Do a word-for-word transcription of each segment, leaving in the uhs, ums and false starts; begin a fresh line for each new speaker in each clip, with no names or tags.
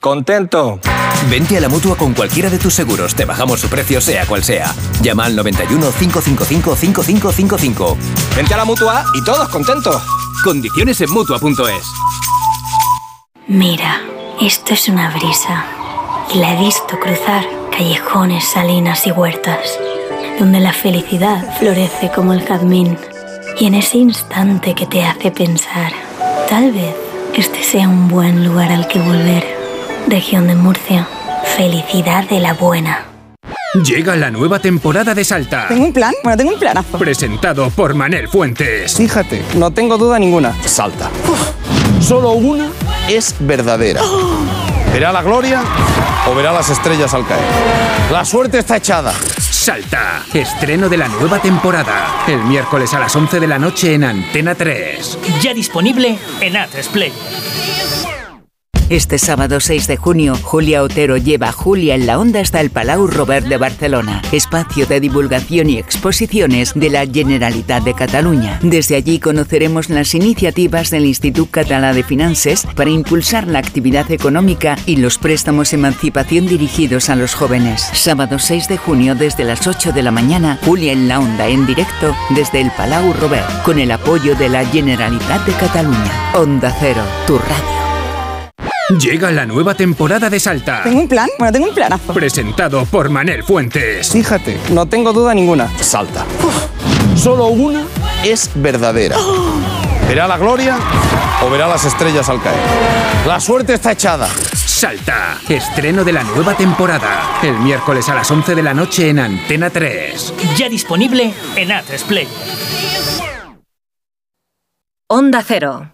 contento.
Vente a la Mutua con cualquiera de tus seguros. Te bajamos su precio sea cual sea. Llama al noventa y uno, cinco cinco cinco, cinco cinco cinco cinco.
Vente a la Mutua y todos contentos.
Condiciones en Mutua punto es.
Mira, esto es una brisa. Y la he visto cruzar callejones, salinas y huertas, donde la felicidad florece como el jazmín. Y en ese instante que te hace pensar, tal vez este sea un buen lugar al que volver. Región de Murcia. Felicidad de la buena.
Llega la nueva temporada de Salta.
¿Tengo un plan? Bueno, tengo un planazo.
Presentado por Manel Fuentes.
Fíjate, no tengo duda ninguna.
Salta. Uf. Solo una es verdadera. Oh. ¿Verá la gloria o verá las estrellas al caer? La suerte está echada.
Salta. Estreno de la nueva temporada. El miércoles a las once de la noche en Antena tres.
Ya disponible en A tres Player.
Este sábado seis de junio, Julia Otero lleva a Julia en la Onda hasta el Palau Robert de Barcelona, espacio de divulgación y exposiciones de la Generalitat de Cataluña. Desde allí conoceremos las iniciativas del Institut Català de Finances para impulsar la actividad económica y los préstamos emancipación dirigidos a los jóvenes. Sábado seis de junio desde las ocho de la mañana, Julia en la Onda en directo desde el Palau Robert, con el apoyo de la Generalitat de Cataluña. Onda Cero, tu radio.
Llega la nueva temporada de Salta.
¿Tengo un plan? Bueno, tengo un planazo.
Presentado por Manel Fuentes.
Fíjate, no tengo duda ninguna.
Salta. Uf. Solo una es verdadera. Oh. ¿Verá la gloria o verá las estrellas al caer? La suerte está echada.
Salta. Estreno de la nueva temporada. El miércoles a las once de la noche en Antena tres.
Ya disponible en A tres Player.
Onda Cero.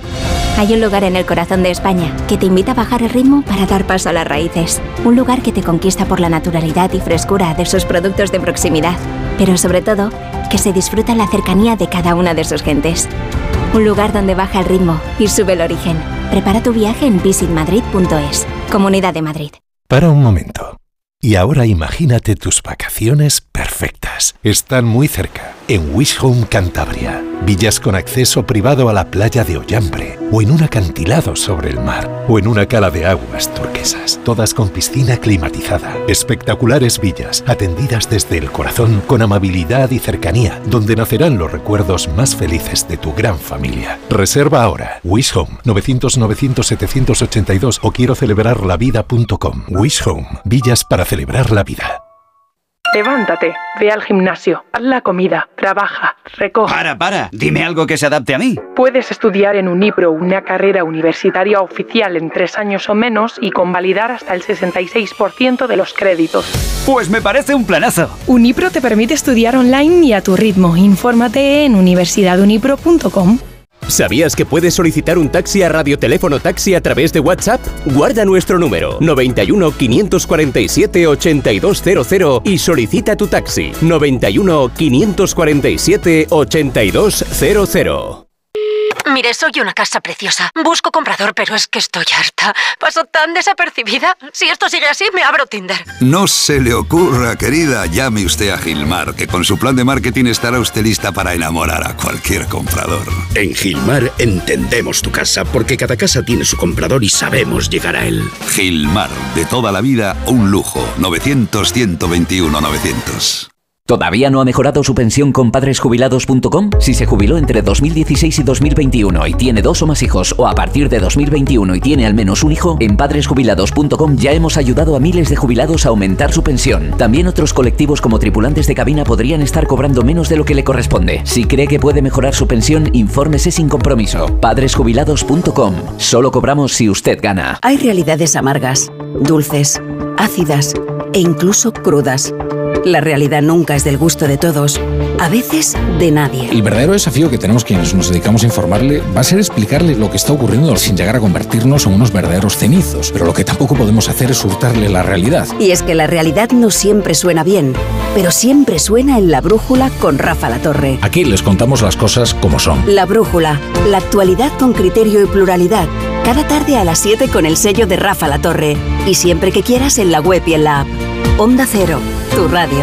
Hay un lugar en el corazón de España que te invita a bajar el ritmo para dar paso a las raíces. Un lugar que te conquista por la naturalidad y frescura de sus productos de proximidad, pero sobre todo, que se disfruta la cercanía de cada una de sus gentes. Un lugar donde baja el ritmo y sube el origen. Prepara tu viaje en visit madrid punto es. Comunidad de Madrid.
Para un momento. Y ahora imagínate tus vacaciones perfectas. Están muy cerca, en Wish Home Cantabria. Villas con acceso privado a la playa de Ollambre, o en un acantilado sobre el mar, o en una cala de aguas turquesas, todas con piscina climatizada. Espectaculares villas, atendidas desde el corazón, con amabilidad y cercanía, donde nacerán los recuerdos más felices de tu gran familia. Reserva ahora. Wish Home, novecientos novecientos setecientos ochenta y dos o quiero celebrar la vida punto com. Wish Home, villas para celebrar la vida.
Levántate, ve al gimnasio, haz la comida, trabaja, recoge.
Para, para, dime algo que se adapte a mí.
Puedes estudiar en Unipro una carrera universitaria oficial en tres años o menos y convalidar hasta el sesenta y seis por ciento de los créditos.
Pues me parece un planazo.
Unipro te permite estudiar online y a tu ritmo. Infórmate en universidad unipro punto com.
¿Sabías que puedes solicitar un taxi a Radioteléfono Taxi a través de WhatsApp? Guarda nuestro número noventa y uno, quinientos cuarenta y siete, ochenta y dos cero cero y solicita tu taxi noventa y uno, quinientos cuarenta y siete, ochenta y dos cero cero.
Mire, soy una casa preciosa. Busco comprador, pero es que estoy harta. Paso tan desapercibida. Si esto sigue así, me abro Tinder.
No se le ocurra, querida. Llame usted a Gilmar, que con su plan de marketing estará usted lista para enamorar a cualquier comprador.
En Gilmar entendemos tu casa, porque cada casa tiene su comprador y sabemos llegar a él.
Gilmar, de toda la vida, un lujo. novecientos, ciento veintiuno, novecientos.
¿Todavía no ha mejorado su pensión con padres jubilados punto com? Si se jubiló entre dos mil dieciséis y dos mil veintiuno y tiene dos o más hijos, o a partir de dos mil veintiuno y tiene al menos un hijo, en padres jubilados punto com ya hemos ayudado a miles de jubilados a aumentar su pensión. También otros colectivos como tripulantes de cabina podrían estar cobrando menos de lo que le corresponde. Si cree que puede mejorar su pensión, infórmese sin compromiso. padres jubilados punto com. Solo cobramos si usted gana.
Hay realidades amargas, dulces, ácidas e incluso crudas. La realidad nunca es del gusto de todos, a veces de nadie.
El verdadero desafío que tenemos quienes nos dedicamos a informarle va a ser explicarle lo que está ocurriendo sin llegar a convertirnos en unos verdaderos cenizos. Pero lo que tampoco podemos hacer es hurtarle la realidad.
Y es que la realidad no siempre suena bien, pero siempre suena en La Brújula con Rafa Latorre.
Aquí les contamos las cosas como son.
La Brújula, la actualidad con criterio y pluralidad. Cada tarde a las siete con el sello de Rafa Latorre. Y siempre que quieras en la web y en la app. Onda Cero, tu radio.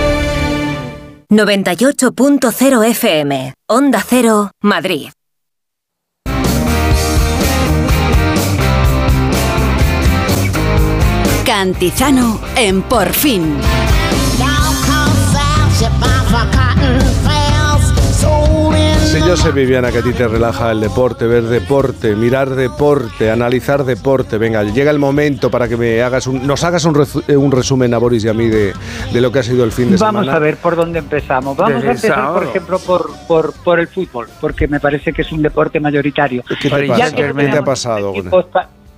noventa y ocho punto cero F M. Onda Cero, Madrid.
Cantizano en Por Fin.
Sí, yo sé, Viviana, que a ti te relaja el deporte, ver deporte, mirar deporte, analizar deporte. Venga, llega el momento para que me hagas un, nos hagas un, resu, un resumen a Boris y a mí de, de lo que ha sido el fin de
Vamos
semana.
Vamos a ver por dónde empezamos. Vamos
Desde
a empezar,
sábado.
por ejemplo, por, por, por el fútbol, porque me parece que es un deporte mayoritario.
¿Qué te,
Ya
pasa?
que no
¿Qué te ha pasado?
equipo,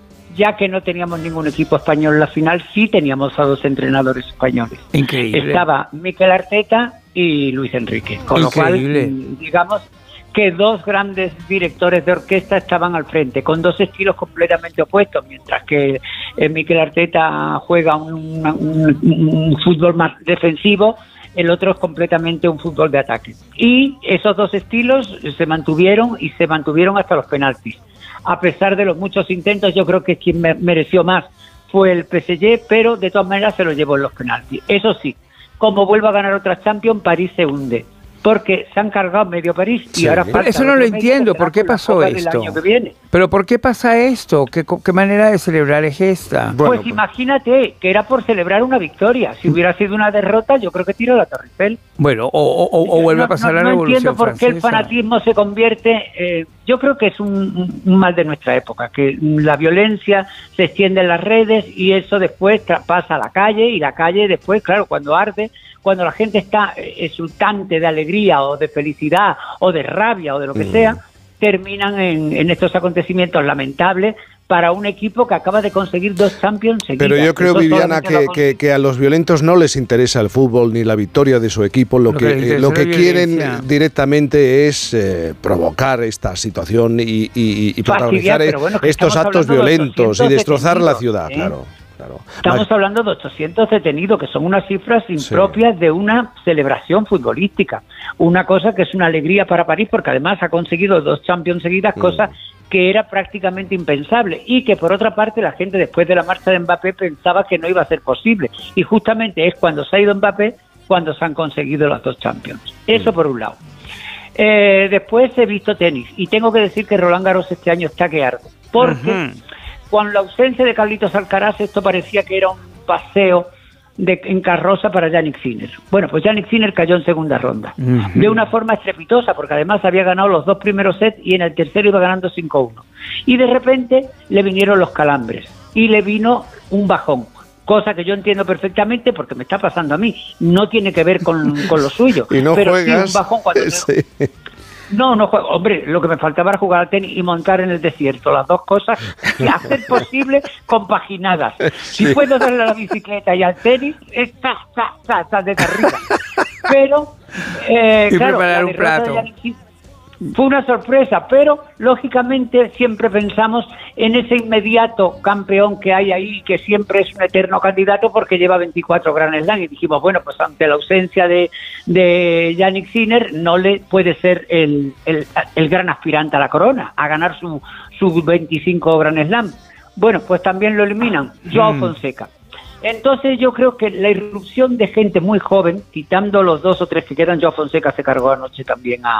ya que no teníamos ningún equipo español en la final, sí teníamos a dos entrenadores españoles.
Increíble.
Estaba Mikel Arteta y Luis Enrique, con
Increíble.
lo cual, digamos que dos grandes directores de orquesta estaban al frente, con dos estilos completamente opuestos, mientras que eh, Mikel Arteta juega un, un, un fútbol más defensivo, el otro es completamente un fútbol de ataque. Y esos dos estilos se mantuvieron y se mantuvieron hasta los penaltis. A pesar de los muchos intentos, yo creo que quien me mereció más fue el P S G, pero de todas maneras se lo llevó en los penaltis. Eso sí, como vuelva a ganar otra Champions, París se hunde, porque se han cargado medio París y
Sí.
ahora falta.
Eso no lo entiendo, ¿por qué pasó esto? Pero ¿por qué pasa esto? ¿Qué, qué manera de celebrar es esta?
Pues imagínate que era por celebrar una victoria. Si hubiera sido una derrota, yo creo que tiro la Torre Eiffel.
Bueno, o, o, o vuelve a pasar
no,
la
no
Revolución
entiendo por qué el
Francesa.
fanatismo se convierte. Eh, yo creo que es un, un mal de nuestra época, que la violencia se extiende en las redes y eso después pasa a la calle y la calle después, claro, cuando arde, cuando la gente está exultante de alegría o de felicidad o de rabia o de lo que mm. sea, terminan en, en estos acontecimientos lamentables para un equipo que acaba de conseguir dos Champions seguidas.
Pero yo creo,
Eso
Viviana, que, que, que a los violentos no les interesa el fútbol ni la victoria de su equipo. Lo, lo que, que, eh, lo que quieren directamente es eh, provocar esta situación y, y, y protagonizar bueno, estos actos violentos y destrozar la ciudad, ¿eh? claro. Claro.
Estamos hablando de ochocientos detenidos, que son unas cifras impropias sí. de una celebración futbolística. Una cosa que es una alegría para París, porque además ha conseguido dos Champions seguidas, mm. cosa que era prácticamente impensable. Y que, por otra parte, la gente después de la marcha de Mbappé pensaba que no iba a ser posible. Y justamente es cuando se ha ido Mbappé cuando se han conseguido las dos Champions. Eso mm. por un lado. Eh, después he visto tenis. Y tengo que decir que Roland Garros este año está que arde. Porque... Uh-huh. Con la ausencia de Carlitos Alcaraz, esto parecía que era un paseo de, en carroza para Jannik Sinner. Bueno, pues Jannik Sinner cayó en segunda ronda, uh-huh. de una forma estrepitosa, porque además había ganado los dos primeros sets y en el tercero iba ganando cinco uno. Y de repente le vinieron los calambres y le vino un bajón, cosa que yo entiendo perfectamente porque me está pasando a mí. No tiene que ver con, con lo suyo,
y no
pero
juegas,
sí un bajón cuando...
sí.
No, no juego. Hombre, lo que me faltaba era jugar al tenis y montar en el desierto. Las dos cosas, y hacer posible compaginadas. Si sí. puedo darle a la bicicleta y al tenis, está, está, está, está desde arriba. Pero, eh,
y
claro,
preparar un plato.
Fue una sorpresa, pero lógicamente siempre pensamos en ese inmediato campeón que hay ahí, que siempre es un eterno candidato porque lleva veinticuatro Grand Slam, y dijimos, bueno, pues ante la ausencia de, de Jannik Sinner no le puede ser el, el, el gran aspirante a la corona, a ganar su, su veinticinco Grand Slam. Bueno, pues también lo eliminan, Joao mm. Fonseca. Entonces yo creo que la irrupción de gente muy joven, quitando los dos o tres que quedan, Joao Fonseca se cargó anoche también a,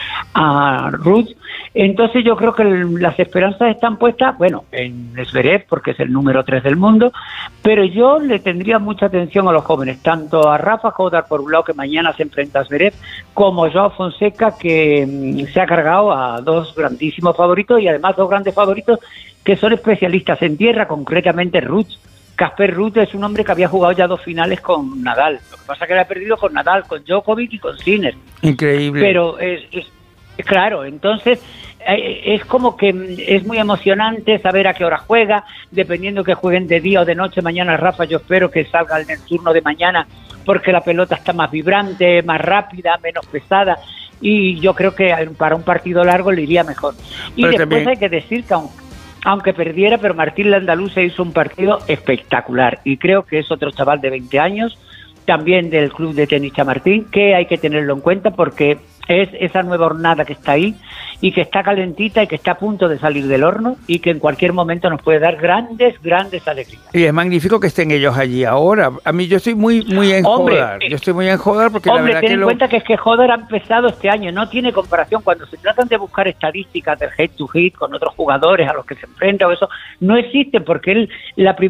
a Ruth, entonces yo creo que el, las esperanzas están puestas, bueno, en Zverev, porque es el número tres del mundo, pero yo le tendría mucha atención a los jóvenes, tanto a Rafa Jodar, por un lado, que mañana se enfrenta a Zverev, como a Joao Fonseca, que mm, se ha cargado a dos grandísimos favoritos, y además dos grandes favoritos que son especialistas en tierra, concretamente Ruth. Casper Ruud es un hombre que había jugado ya dos finales con Nadal. Lo que pasa es que le ha perdido con Nadal, con Djokovic y con Sinner.
Increíble.
Pero es, es, es claro, entonces eh, es como que es muy emocionante saber a qué hora juega, dependiendo que jueguen de día o de noche. Mañana Rafa yo espero que salga en el turno de mañana porque la pelota está más vibrante, más rápida, menos pesada. Y yo creo que para un partido largo le iría mejor. Y Pero después también... hay que decir que aunque Aunque perdiera, pero Martín Landalú se hizo un partido espectacular y creo que es otro chaval de veinte años, también del club de tenis Chamartín, que hay que tenerlo en cuenta porque es esa nueva hornada que está ahí y que está calentita y que está a punto de salir del horno y que en cualquier momento nos puede dar grandes, grandes alegrías.
Y es magnífico que estén ellos allí ahora. A mí yo estoy muy muy en
hombre,
Jodar. Yo estoy muy en Jodar porque
hombre,
la verdad
ten
que
en
lo...
cuenta que es que Jodar ha empezado este año, no tiene comparación. Cuando se tratan de buscar estadísticas del head to head con otros jugadores a los que se enfrenta o eso, no existen porque él la primera